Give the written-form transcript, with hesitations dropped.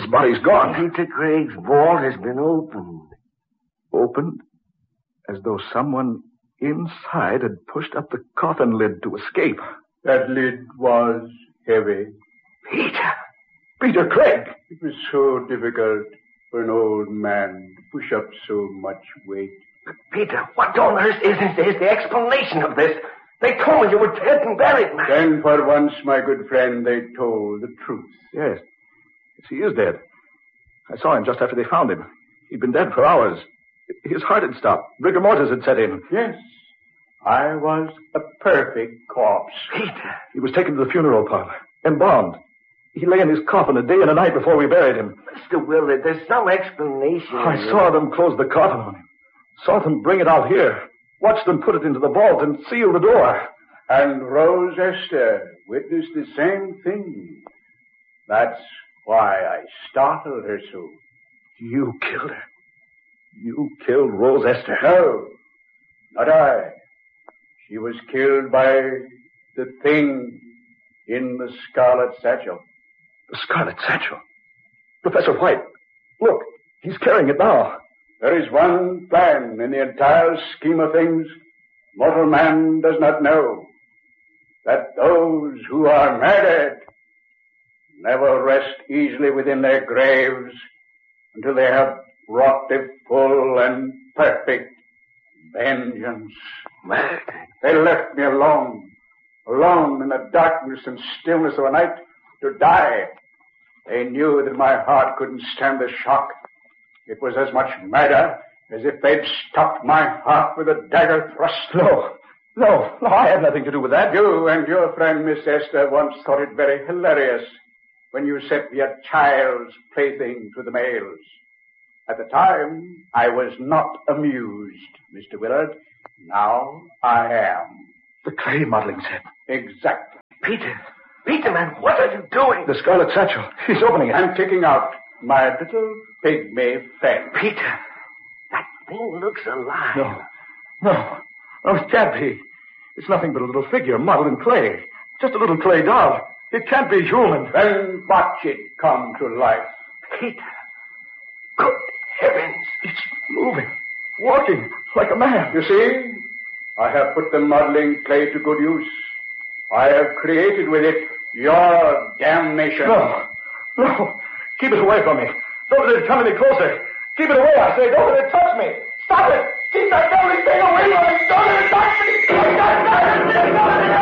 His body's gone. Peter Craig's vault has been opened. Opened? As though someone inside had pushed up the coffin lid to escape. That lid was heavy. Peter Craig! It was so difficult for an old man to push up so much weight. But Peter, what on earth is the explanation of this? They told me you were dead and buried, man. Then for once, my good friend, they told the truth. Yes, he is dead. I saw him just after they found him. He'd been dead for hours. His heart had stopped. Rigor mortis had set in. Yes, I was a perfect corpse. Peter. He was taken to the funeral parlor, embalmed. He lay in his coffin a day and a night before we buried him. Mr. Willard, there's some explanation. I saw them close the coffin on him. Saw them bring it out here. Watched them put it into the vault and seal the door. And Rose Esther witnessed the same thing. That's why I startled her so. You killed her. You killed Rose Esther. No, not I. She was killed by the thing in the scarlet satchel. The scarlet satchel? Professor White, look, he's carrying it now. There is one plan in the entire scheme of things mortal man does not know. That those who are murdered never rest easily within their graves until they have wrought a full and perfect vengeance. Murdered? They left me alone in the darkness and stillness of a night to die. They knew that my heart couldn't stand the shock. It was as much murder as if they'd stopped my heart with a dagger thrust. No, I had nothing to do with that. You and your friend Miss Esther once thought it very hilarious when you sent me a child's plaything to the mails. At the time, I was not amused, Mr. Willard. Now I am. The clay modeling set. Exactly. Peter, man, what are you doing? The scarlet satchel. He's opening it. I'm taking out my little pygmy friend. Peter, that thing looks alive. No, it can't be. It's nothing but a little figure modeled in clay. Just a little clay doll. It can't be human. Then watch it come to life. Peter, good heavens. It's moving, walking like a man. You see, I have put the modeling clay to good use. I have created with it your damnation. No. Keep it away from me. Don't let it come any closer. Keep it away, I say. Don't let it touch me. Stop it. Keep that devilish thing away from me. Don't let it touch me.